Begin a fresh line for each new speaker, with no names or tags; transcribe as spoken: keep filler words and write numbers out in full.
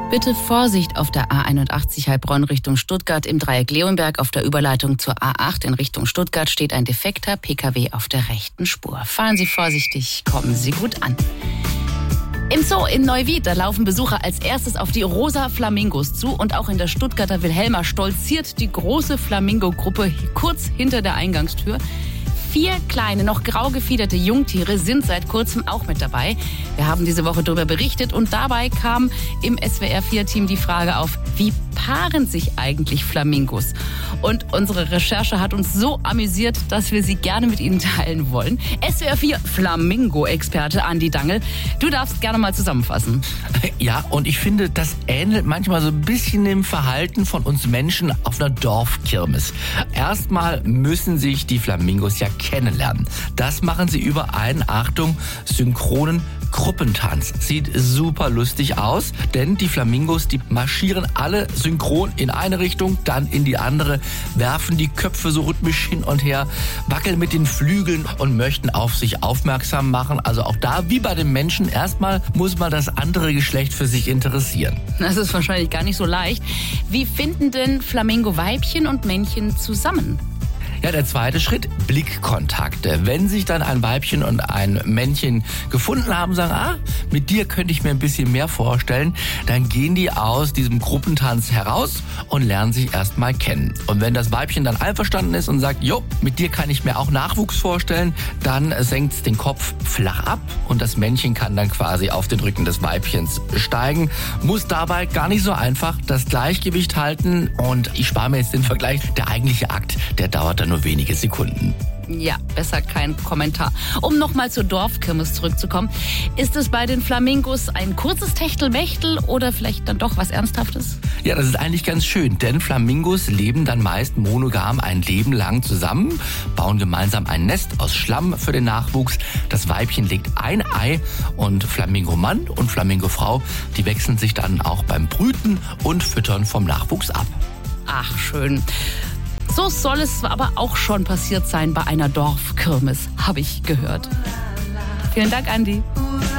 Bitte Vorsicht auf der A einundachtzig Heilbronn Richtung Stuttgart im Dreieck Leonberg. Auf der Überleitung zur A acht in Richtung Stuttgart steht ein defekter P K W auf der rechten Spur. Fahren Sie vorsichtig, kommen Sie gut an. Im Zoo in Neuwied, da laufen Besucher als erstes auf die rosa Flamingos zu. Und auch in der Stuttgarter Wilhelma stolziert die große Flamingo-Gruppe kurz hinter der Eingangstür. Vier kleine, noch grau gefiederte Jungtiere sind seit kurzem auch mit dabei. Wir haben diese Woche darüber berichtet und dabei kam im S W R vier Team die Frage auf, wie paaren sich eigentlich Flamingos? Und unsere Recherche hat uns so amüsiert, dass wir sie gerne mit Ihnen teilen wollen. S W R vier Flamingo-Experte Andi Dangl, du darfst gerne mal zusammenfassen.
Ja, und ich finde, das ähnelt manchmal so ein bisschen dem Verhalten von uns Menschen auf einer Dorfkirmes. Erstmal müssen sich die Flamingos ja kennenlernen. Das machen sie über einen, Achtung, synchronen Gruppentanz. Sieht super lustig aus, denn die Flamingos, die marschieren alle synchron in eine Richtung, dann in die andere, werfen die Köpfe so rhythmisch hin und her, wackeln mit den Flügeln und möchten auf sich aufmerksam machen. Also auch da, wie bei den Menschen, erstmal muss man das andere Geschlecht für sich interessieren.
Das ist wahrscheinlich gar nicht so leicht. Wie finden denn Flamingo-Weibchen und Männchen zusammen?
Ja, der zweite Schritt, Blickkontakte. Wenn sich dann ein Weibchen und ein Männchen gefunden haben, sagen, ah, mit dir könnte ich mir ein bisschen mehr vorstellen, dann gehen die aus diesem Gruppentanz heraus und lernen sich erstmal kennen. Und wenn das Weibchen dann einverstanden ist und sagt, jo, mit dir kann ich mir auch Nachwuchs vorstellen, dann senkt es den Kopf flach ab und das Männchen kann dann quasi auf den Rücken des Weibchens steigen, muss dabei gar nicht so einfach das Gleichgewicht halten und ich spare mir jetzt den Vergleich, der eigentliche Akt, der dauert dann nur wenige Sekunden.
Ja, besser kein Kommentar. Um nochmal zur Dorfkirmes zurückzukommen, ist es bei den Flamingos ein kurzes Techtelmechtel oder vielleicht dann doch was Ernsthaftes?
Ja, das ist eigentlich ganz schön, denn Flamingos leben dann meist monogam ein Leben lang zusammen, bauen gemeinsam ein Nest aus Schlamm für den Nachwuchs. Das Weibchen legt ein Ei und Flamingo-Mann und Flamingo-Frau, die wechseln sich dann auch beim Brüten und Füttern vom Nachwuchs ab.
Ach, schön. So soll es aber auch schon passiert sein bei einer Dorfkirmes, habe ich gehört. Vielen Dank, Andi.